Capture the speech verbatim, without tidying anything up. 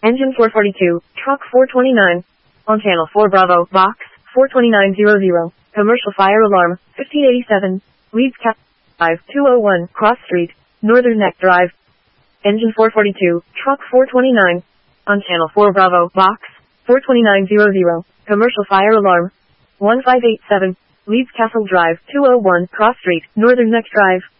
Engine four forty-two, truck four twenty-nine. On channel four Bravo, box, four twenty-nine hundred. Commercial fire alarm, fifteen eighty-seven. Leeds Cap five two oh one, Cross Street, Northern Neck Drive. Engine four forty-two, truck four twenty-nine. On channel four Bravo, box, four twenty-nine hundred. Commercial fire alarm, one five eight seven. Leeds Castle Drive, two oh one, Cross Street, Northern Neck Drive.